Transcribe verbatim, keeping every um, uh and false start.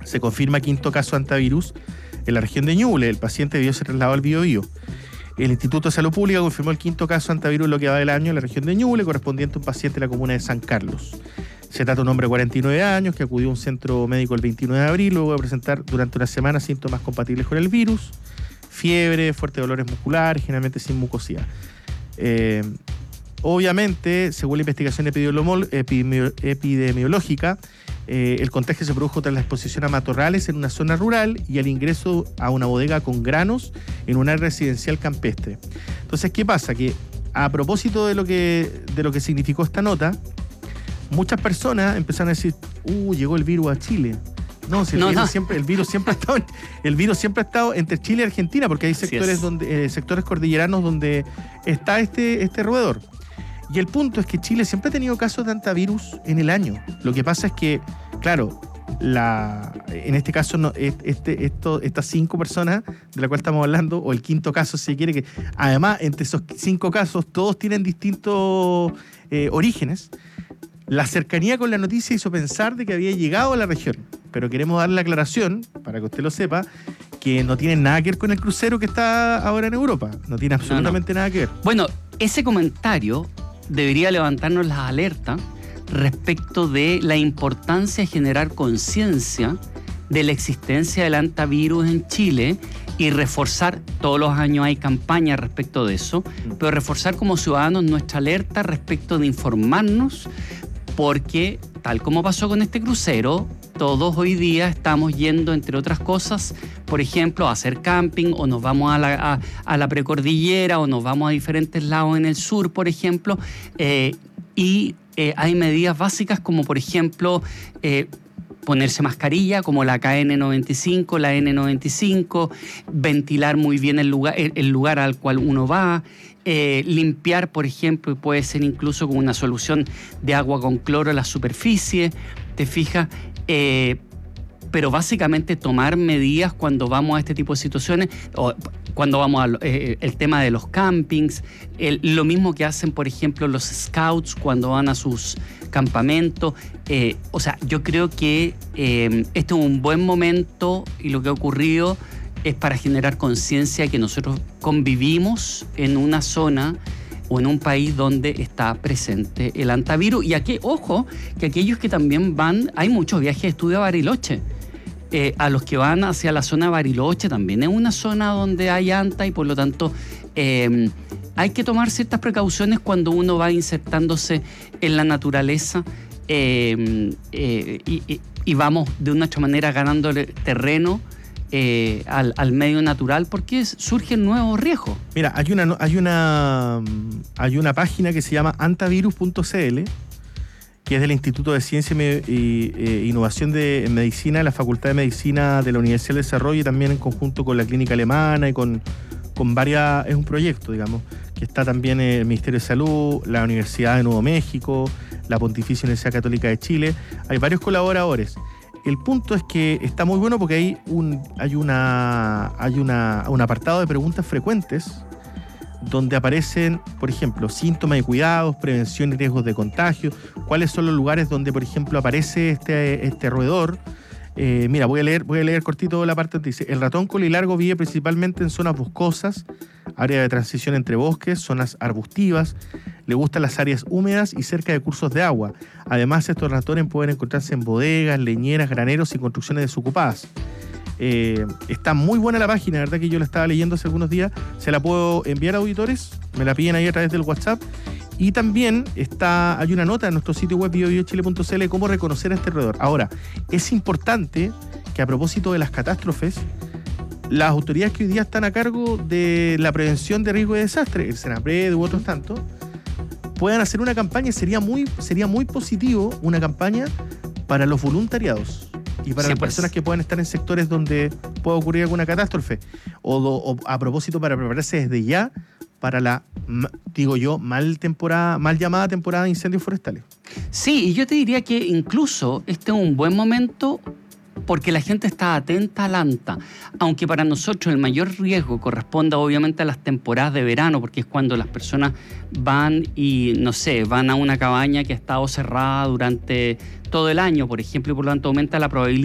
Se confirma quinto caso de hantavirus en la región de Ñuble. El paciente debió ser trasladado al Biobío. El Instituto de Salud Pública confirmó el quinto caso de hantavirus en lo que va del año en la región de Ñuble, correspondiente a un paciente de la comuna de San Carlos. Se trata de un hombre de cuarenta y nueve años que acudió a un centro médico el veintinueve de abril luego de presentar durante una semana síntomas compatibles con el virus, fiebre, fuertes dolores musculares, generalmente sin mucosidad. Eh, obviamente, según la investigación epidemiológica, eh, el contagio se produjo tras la exposición a matorrales en una zona rural y al ingreso a una bodega con granos en un área residencial campestre. Entonces, ¿qué pasa? Que a propósito de lo que, de lo que significó esta nota, muchas personas empezaron a decir, uh, llegó el virus a Chile. No, si el, no, virus no. Siempre, el virus siempre ha estado, el virus siempre ha estado entre Chile y Argentina, porque hay sectores donde, eh, sectores cordilleranos donde está este, este roedor. Y el punto es que Chile siempre ha tenido casos de hantavirus en el año. Lo que pasa es que, claro, la, en este caso, no, este, esto, estas cinco personas de las cuales estamos hablando, o el quinto caso, si se quiere, que además, entre esos cinco casos, todos tienen distintos eh, orígenes. La cercanía con la noticia hizo pensar de que había llegado a la región, pero queremos darle la aclaración, para que usted lo sepa, que no tiene nada que ver con el crucero que está ahora en Europa. No tiene absolutamente no, no. nada que ver. Bueno, ese comentario debería levantarnos las alertas respecto de la importancia de generar conciencia de la existencia del hantavirus en Chile y reforzar, todos los años hay campañas respecto de eso, pero reforzar como ciudadanos nuestra alerta respecto de informarnos, porque tal como pasó con este crucero, todos hoy día estamos yendo, entre otras cosas, por ejemplo, a hacer camping, o nos vamos a la, a, a la precordillera, o nos vamos a diferentes lados en el sur, por ejemplo, eh, y eh, hay medidas básicas como, por ejemplo, eh, ponerse mascarilla, como la K N noventa y cinco, la N noventa y cinco, ventilar muy bien el lugar, el, el lugar al cual uno va, eh, limpiar, por ejemplo, y puede ser incluso con una solución de agua con cloro la superficie, ¿te fijas? Eh, pero básicamente tomar medidas cuando vamos a este tipo de situaciones, o cuando vamos al eh, el tema de los campings, el, lo mismo que hacen, por ejemplo, los scouts cuando van a sus campamentos. Eh, o sea, yo creo que eh, este es un buen momento y lo que ha ocurrido es para generar conciencia de que nosotros convivimos en una zona o en un país donde está presente el hantavirus. Y aquí, ojo, que aquellos que también van, hay muchos viajes de estudio a Bariloche. Eh, a los que van hacia la zona de Bariloche también es una zona donde hay hanta y por lo tanto eh, hay que tomar ciertas precauciones cuando uno va insertándose en la naturaleza eh, eh, y, y, y vamos de una otra manera ganándole terreno eh, al, al medio natural, porque surgen nuevos riesgos. Mira, hay una, hay una, hay una página que se llama hantavirus punto c l, que es del Instituto de Ciencia y e Innovación de Medicina de la Facultad de Medicina de la Universidad del Desarrollo, y también en conjunto con la Clínica Alemana y con, con varias... Es un proyecto, digamos, que está también el Ministerio de Salud, la Universidad de Nuevo México, la Pontificia Universidad Católica de Chile. Hay varios colaboradores. El punto es que está muy bueno porque hay un, hay una, hay una, un apartado de preguntas frecuentes donde aparecen, por ejemplo, síntomas y cuidados, prevención y riesgos de contagio, cuáles son los lugares donde, por ejemplo, aparece este, este roedor. Eh, mira, voy a leer, voy a leer cortito la parte donde dice: el ratón colilargo vive principalmente en zonas boscosas, área de transición entre bosques, zonas arbustivas, le gustan las áreas húmedas y cerca de cursos de agua. Además, estos ratones pueden encontrarse en bodegas, leñeras, graneros y construcciones desocupadas. Eh, está muy buena la página, la verdad que yo la estaba leyendo hace algunos días. Se la puedo enviar a auditores, me la piden ahí a través del WhatsApp. Y también está, hay una nota en nuestro sitio web bio bio chile punto c l de cómo reconocer a este roedor. Ahora, es importante que a propósito de las catástrofes, las autoridades que hoy día están a cargo de la prevención de riesgo de desastre, el SENAPRED u otros tantos, puedan hacer una campaña. Sería muy, sería muy positivo una campaña para los voluntariados y para sí, las pues. personas que puedan estar en sectores donde pueda ocurrir alguna catástrofe, o, do, o a propósito para prepararse desde ya para la, digo yo, mal temporada, mal llamada temporada de incendios forestales. Sí, y yo te diría que incluso este es un buen momento porque la gente está atenta al hanta, aunque para nosotros el mayor riesgo corresponda obviamente a las temporadas de verano, porque es cuando las personas van y, no sé, van a una cabaña que ha estado cerrada durante todo el año, por ejemplo, y por lo tanto aumenta la probabilidad